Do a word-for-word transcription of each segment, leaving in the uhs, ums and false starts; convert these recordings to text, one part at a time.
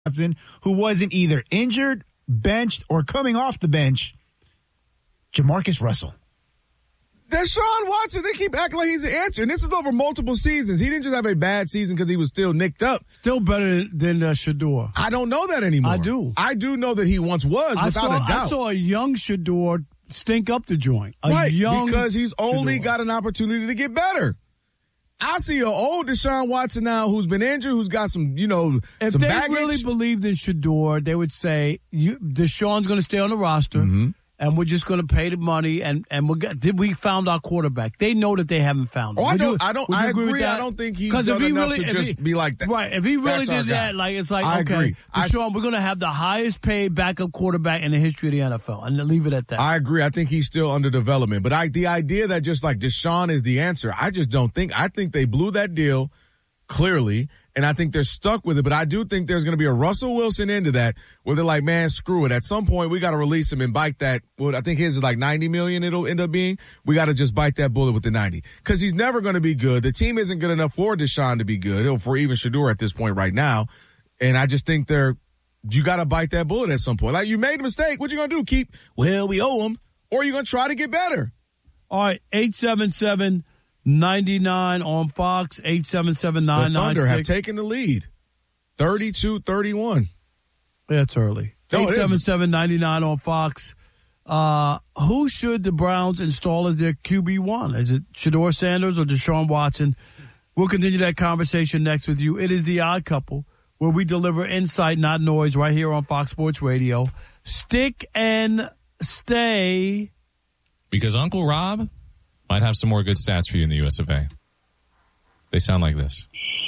Watson, who wasn't either injured, benched, or coming off the bench, Jamarcus Russell. Deshaun Watson, they keep acting like he's the answer. And this is over multiple seasons. He didn't just have a bad season because he was still nicked up. Still better than uh, Shedeur. I don't know that anymore. I do. I do know that he once was, without I saw, a doubt. I saw a young Shedeur stink up the joint. A right, young because he's only Shedeur. got an opportunity to get better. I see an old Deshaun Watson now who's been injured, who's got some, you know, if some they baggage. really believed in Shedeur, they would say, you, Deshaun's going to stay on the roster. Mm-hmm. And we're just going to pay the money, and and we'll get, did we found our quarterback? They know that they haven't found him. Oh, I Would don't. you, I don't. would you I agree. agree. With that? I don't think he's 'Cause done if he enough really, to if just he, be like that. Right. If he really That's our did guy. that, like it's like I okay, agree. I- Deshaun, we're going to have the highest paid backup quarterback in the history of the N F L, and leave it at that. I agree. I think he's still under development, but I the idea that just like Deshaun is the answer, I just don't think. I think they blew that deal clearly. And I think they're stuck with it. But I do think there's going to be a Russell Wilson into that where they're like, man, screw it. At some point, we got to release him and bite that. Well, I think his is like ninety million it'll end up being. We got to just bite that bullet with the ninety. Because he's never going to be good. The team isn't good enough for Deshaun to be good, or for even Shedeur at this point right now. And I just think they're, you got to bite that bullet at some point. Like, you made a mistake. What you going to do? Keep, well, we owe him. Or you're going to try to get better. All right, eight seven seven, nine nine on Fox, eight seven seven, nine nine six. The Thunder have taken the lead, thirty-two thirty-one. That's early. No, eight seven seven, nine nine on Fox. Uh, who should the Browns install as their Q B one? Is it Shedeur Sanders or Deshaun Watson? We'll continue that conversation next with you. It is The Odd Couple, where we deliver insight, not noise, right here on Fox Sports Radio. Stick and stay. Because Uncle Rob might have some more good stats for you in the U S of A. They sound like this.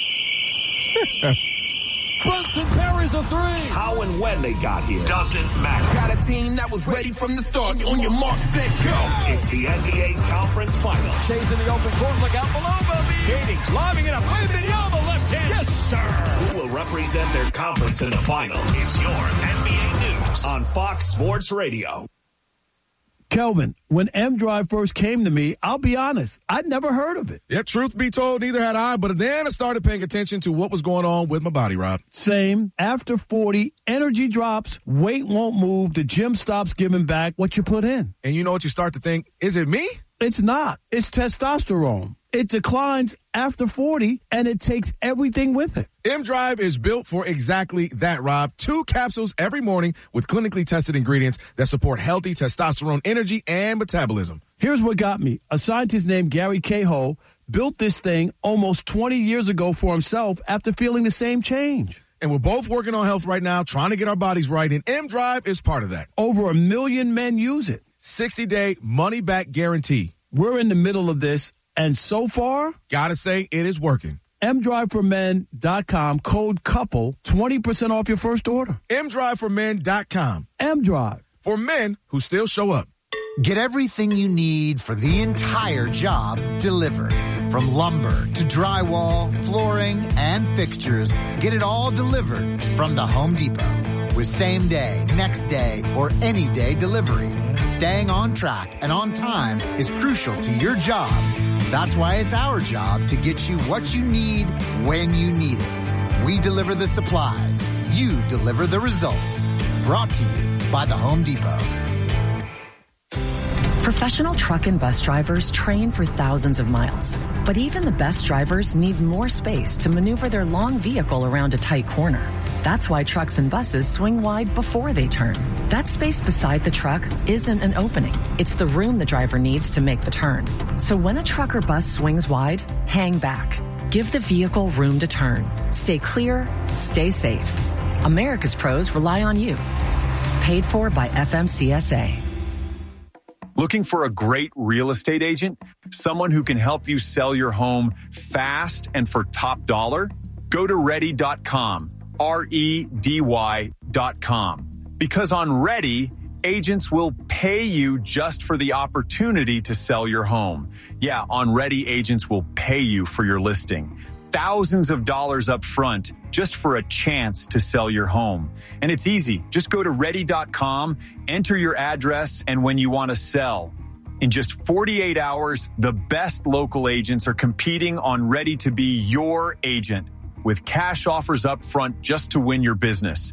Brunson parries a three. How and when they got here doesn't matter. Got a team that was ready from the start. On your mark, set, go. It's the N B A Conference Finals. Stays in the open court. Look out below, Bobby. Gaining, lobbing it up. Wembanyama, the left hand. Yes, sir. Who will represent their conference in the finals? It's your N B A News on Fox Sports Radio. Kelvin, when M-Drive first came to me, I'll be honest, I'd never heard of it. Yeah, truth be told, neither had I, but then I started paying attention to what was going on with my body, Rob. Same. After forty, energy drops, weight won't move, the gym stops giving back what you put in. And you know what you start to think? Is it me? It's not. It's testosterone. It declines after forty, and it takes everything with it. M-Drive is built for exactly that, Rob. Two capsules every morning with clinically tested ingredients that support healthy testosterone energy and metabolism. Here's what got me. A scientist named Gary Cahill built this thing almost twenty years ago for himself after feeling the same change. And we're both working on health right now, trying to get our bodies right, and M-Drive is part of that. Over a million men use it. sixty-day money-back guarantee. We're in the middle of this, and so far, gotta say, it is working. M drive for men dot com, code COUPLE, twenty percent off your first order. M drive for men dot com. M-Drive. For men who still show up. Get everything you need for the entire job delivered. From lumber to drywall, flooring, and fixtures, get it all delivered from the Home Depot. With same day, next day, or any day delivery. Staying on track and on time is crucial to your job. That's why it's our job to get you what you need when you need it. We deliver the supplies. You deliver the results. Brought to you by the Home Depot. Professional truck and bus drivers train for thousands of miles. But even the best drivers need more space to maneuver their long vehicle around a tight corner. That's why trucks and buses swing wide before they turn. That space beside the truck isn't an opening. It's the room the driver needs to make the turn. So when a truck or bus swings wide, hang back. Give the vehicle room to turn. Stay clear, stay safe. America's pros rely on you. Paid for by F M C S A. Looking for a great real estate agent? Someone who can help you sell your home fast and for top dollar? Go to ready dot com. R E D Y dot com. Because on Ready, agents will pay you just for the opportunity to sell your home. Yeah, on Ready, agents will pay you for your listing. Thousands of dollars up front just for a chance to sell your home. And it's easy. Just go to ready dot com, enter your address, and when you want to sell. In just forty-eight hours, the best local agents are competing on Ready to be your agent. with cash offers up front just to win your business.